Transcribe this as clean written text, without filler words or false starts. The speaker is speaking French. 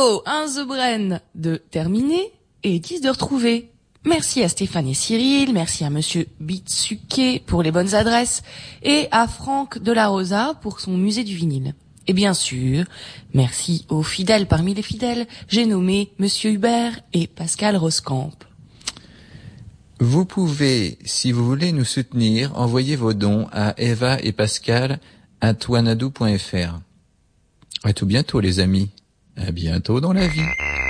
Bravo, un The Brain de terminé et 10 de retrouvé. Merci à Stéphane et Cyril, merci à Monsieur Bitsuke pour les bonnes adresses et à Franck de la Rosa pour son musée du vinyle. Et bien sûr, merci aux fidèles parmi les fidèles, j'ai nommé Monsieur Hubert et Pascal Roscamp. Vous pouvez, si vous voulez nous soutenir, envoyer vos dons à Eva et Pascal @wanadoo.fr. À tout bientôt les amis. À bientôt dans la vie.